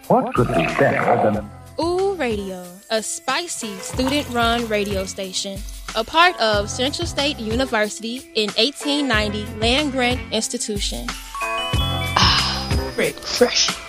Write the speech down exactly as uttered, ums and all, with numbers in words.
What could be better than Ooh Radio, a spicy student-run radio station, a part of Central State University in eighteen ninety land-grant institution. Ah, fresh.